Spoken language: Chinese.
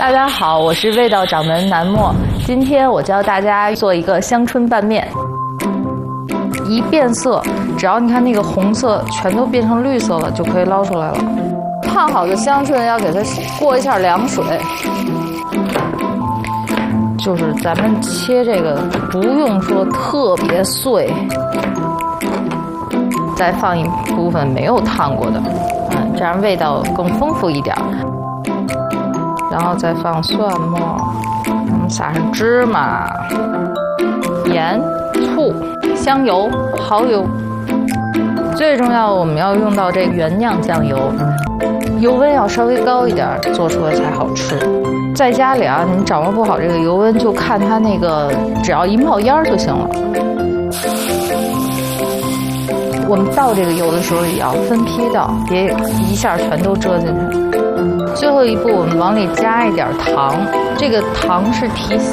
大家好，我是味道掌门南墨。今天我教大家做一个香椿拌面。一变色，只要你看那个红色全都变成绿色了，就可以捞出来了。烫好的香椿要给它过一下凉水。就是咱们切这个不用说特别碎，再放一部分没有烫过的，这样味道更丰富一点。然后再放蒜末，撒上芝麻、盐、醋、香油、蚝油。最重要的，我们要用到这原酿酱油，油温要稍微高一点，做出来才好吃。在家里啊，你掌握不好这个油温，就看它那个，只要一冒烟就行了。我们倒这个油的时候也要分批倒，别一下全都遮进去。最后一步，我们往里加一点糖，这个糖是提